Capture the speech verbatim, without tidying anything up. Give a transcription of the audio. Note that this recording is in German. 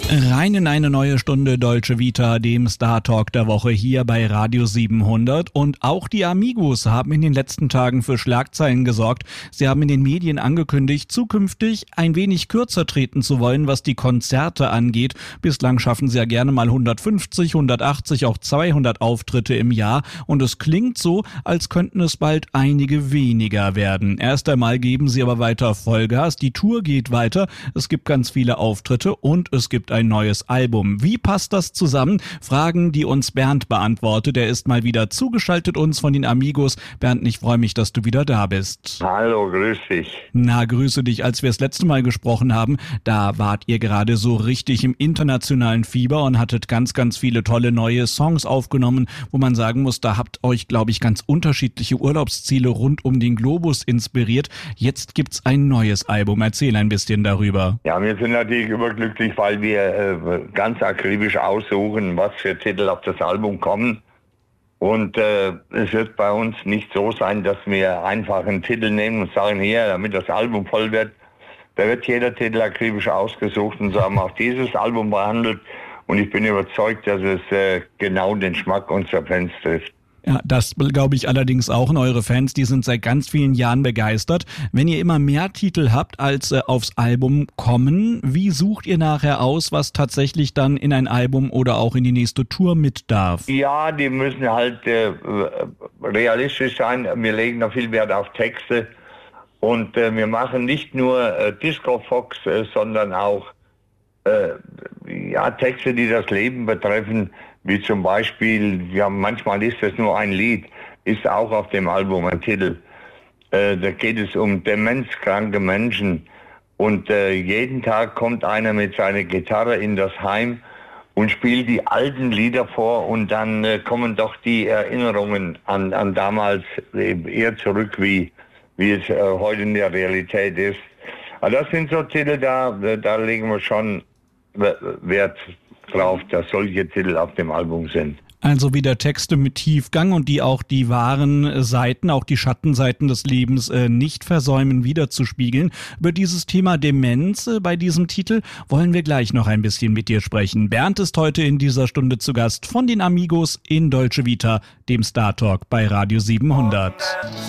Rein in eine neue Stunde Dolce Vita, dem Star Talk der Woche hier bei Radio siebenhundert. Und auch die Amigos haben in den letzten Tagen für Schlagzeilen gesorgt. Sie haben in den Medien angekündigt, zukünftig ein wenig kürzer treten zu wollen, was die Konzerte angeht. Bislang schaffen sie ja gerne mal hundertfünfzig, hundertachtzig, auch zweihundert Auftritte im Jahr. Und es klingt so, als könnten es bald einige weniger werden. Erst einmal geben sie aber weiter Vollgas. Die Tour geht weiter. Es gibt ganz viele Auftritte und es gibt ein neues Album. Wie passt das zusammen? Fragen, die uns Bernd beantwortet. Er ist mal wieder zugeschaltet uns von den Amigos. Bernd, ich freue mich, dass du wieder da bist. Hallo, grüß dich. Na, grüße dich. Als wir das letzte Mal gesprochen haben, da wart ihr gerade so richtig im internationalen Fieber und hattet ganz, ganz viele tolle neue Songs aufgenommen, wo man sagen muss, da habt euch, glaube ich, ganz unterschiedliche Urlaubsziele rund um den Globus inspiriert. Jetzt gibt's ein neues Album. Erzähl ein bisschen darüber. Ja, wir sind natürlich überglücklich, weil wir äh, ganz akribisch aussuchen, was für Titel auf das Album kommen. Und äh, es wird bei uns nicht so sein, dass wir einfach einen Titel nehmen und sagen, hier, damit das Album voll wird. Da wird jeder Titel akribisch ausgesucht und so haben wir auch dieses Album behandelt. Und ich bin überzeugt, dass es äh, genau den Geschmack unserer Fans trifft. Ja, das glaube ich allerdings auch. Und eure Fans, die sind seit ganz vielen Jahren begeistert. Wenn ihr immer mehr Titel habt, als äh, aufs Album kommen, wie sucht ihr nachher aus, was tatsächlich dann in ein Album oder auch in die nächste Tour mit darf? Ja, die müssen halt äh, realistisch sein. Wir legen da viel Wert auf Texte. Und äh, wir machen nicht nur äh, Disco-Fox, äh, sondern auch äh, ja, Texte, die das Leben betreffen. Wie zum Beispiel, ja, manchmal ist das nur ein Lied, ist auch auf dem Album ein Titel. Äh, da geht es um demenzkranke Menschen. Und äh, jeden Tag kommt einer mit seiner Gitarre in das Heim und spielt die alten Lieder vor. Und dann äh, kommen doch die Erinnerungen an, an damals eher zurück, wie, wie es äh, heute in der Realität ist. Aber das sind so Titel, da, da legen wir schon Wert drauf, dass solche Titel auf dem Album sind. Also wieder Texte mit Tiefgang und die auch die wahren Seiten, auch die Schattenseiten des Lebens äh, nicht versäumen wiederzuspiegeln. Über dieses Thema Demenz äh, bei diesem Titel wollen wir gleich noch ein bisschen mit dir sprechen. Bernd ist heute in dieser Stunde zu Gast von den Amigos in Dolce Vita, dem Star Talk bei Radio siebenhundert.